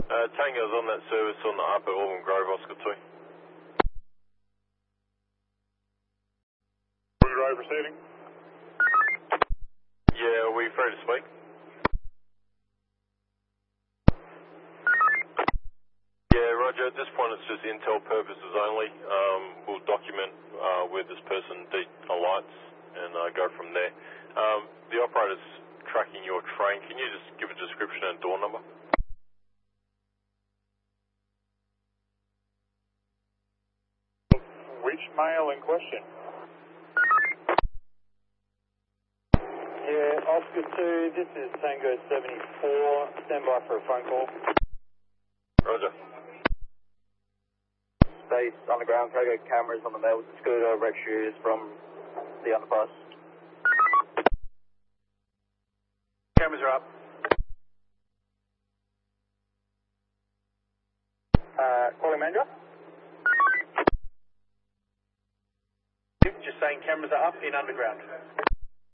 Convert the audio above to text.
Tango's on that service on the upper Auburn Grove, Oscar 2. Grove receiving. Yeah, are we free to speak? Yeah, Roger, at this point it's just intel purposes only. We'll document where this person alights and go from there. The operator's tracking your train. Can you just give a description and door number? Which male in question? Yeah, Oscar 2, this is Tango 74. Stand by for a phone call. Roger. Space underground, cargo cameras on the male with the scooter, red shoes from the underpass. Cameras are up. Calling manager? Just saying cameras are up in underground.